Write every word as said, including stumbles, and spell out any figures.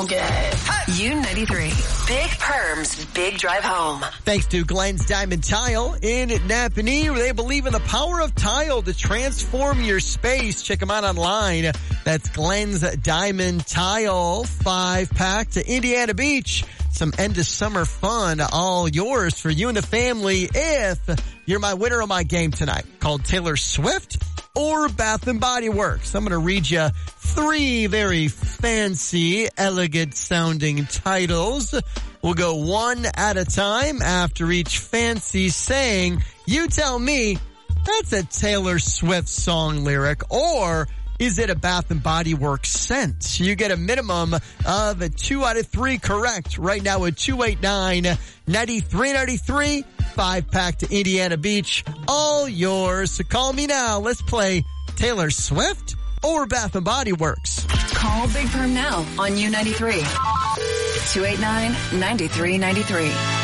so good. U ninety-three. Big Perms, Big Drive Home. Thanks to Glenn's Diamond Tile in Napanee. They believe in the power of tile to transform your space. Check them out online. That's Glenn's Diamond Tile. Five pack to Indiana Beach. Some end of summer fun, all yours for you and the family if you're my winner of my game tonight, called Taylor Swift or Bath and Body Works. I'm going to read you three very fancy, elegant sounding titles. We'll go one at a time after each fancy saying. You tell me, that's a Taylor Swift song lyric, or is it a Bath and Body Works scent? You get a minimum of two out of three correct right now at two eight nine, nine three nine three. Five pack to Indiana Beach. All yours. So call me now. Let's play Taylor Swift or Bath and Body Works. Call Big Perm now on U ninety-three. two eight nine, nine three nine three.